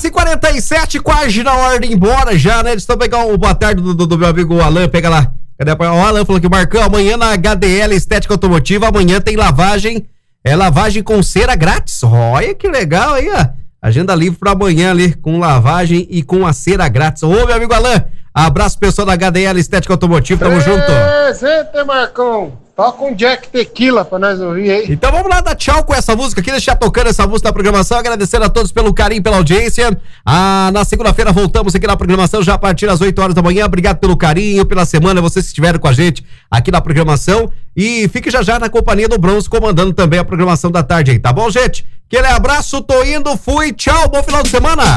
11h47, quase na hora de ir embora já, né? Deixa eu pegar o boa tarde do meu amigo Alan, pega lá. Cadê? O Alan falou que, Marcão, amanhã na HDL Estética Automotiva, amanhã tem lavagem com cera grátis. Olha que legal aí, ó. Agenda livre pra amanhã ali, com lavagem e com a cera grátis. Ô, meu amigo Alan, abraço pessoal da HDL Estética Automotiva, tamo junto. Presente, Marcão. Toca um Jack Tequila pra nós ouvir aí. Então vamos lá dar tchau com essa música aqui, deixar tocando essa música na programação, agradecendo a todos pelo carinho, pela audiência. Na segunda-feira voltamos aqui na programação, já a partir das 8 horas da manhã. Obrigado pelo carinho, pela semana, vocês que estiveram com a gente aqui na programação. E fique já na companhia do Bronze, comandando também a programação da tarde aí, tá bom, gente? Aquele abraço, tô indo, fui, tchau, bom final de semana.